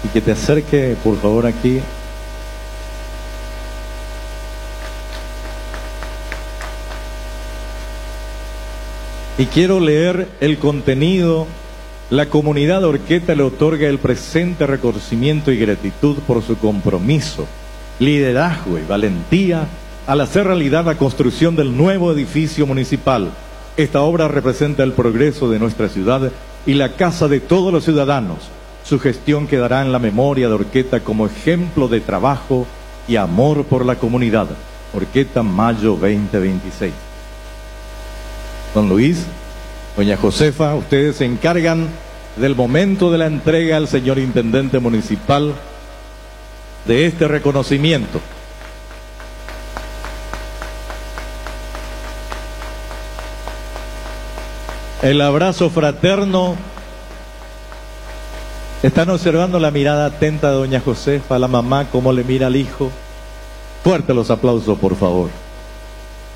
y que te acerque, por favor, aquí. Y quiero leer el contenido. La comunidad de Horqueta le otorga el presente reconocimiento y gratitud por su compromiso, liderazgo y valentía al hacer realidad la construcción del nuevo edificio municipal. Esta obra representa el progreso de nuestra ciudad y la casa de todos los ciudadanos. Su gestión quedará en la memoria de Horqueta como ejemplo de trabajo y amor por la comunidad. Horqueta, mayo 2026. Don Luis, doña Josefa, ustedes se encargan del momento de la entrega al señor intendente municipal de este reconocimiento. El abrazo fraterno. Están observando la mirada atenta de doña Josefa, la mamá, cómo le mira al hijo. Fuerte los aplausos, por favor.